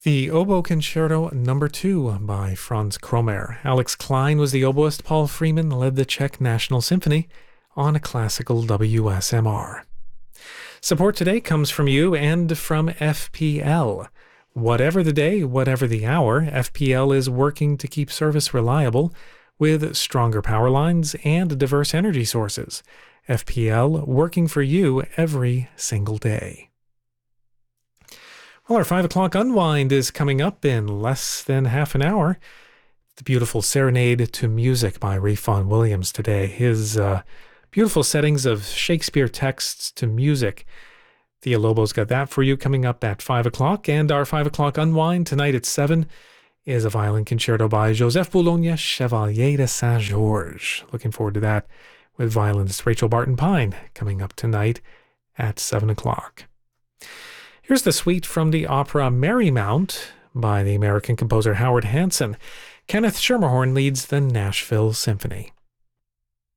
The Oboe Concerto No. 2 by Franz Kromer. Alex Klein was the oboist. Paul Freeman led the Czech National Symphony on a classical WSMR. Support today comes from you and from FPL. Whatever the day, whatever the hour, FPL is working to keep service reliable with stronger power lines and diverse energy sources. FPL working for you every single day. Well, our 5 o'clock unwind is coming up in less than half an hour. The beautiful Serenade to Music by Ralph Vaughan Williams today. His beautiful settings of Shakespeare texts to music. Thea Lobo's got that for you coming up at 5 o'clock. And our 5 o'clock unwind tonight at 7 is a violin concerto by Joseph Boulogne, Chevalier de Saint-Georges. Looking forward to that with violinist Rachel Barton-Pine coming up tonight at 7 o'clock. Here's the suite from the opera Marymount by the American composer Howard Hanson. Kenneth Schermerhorn leads the Nashville Symphony.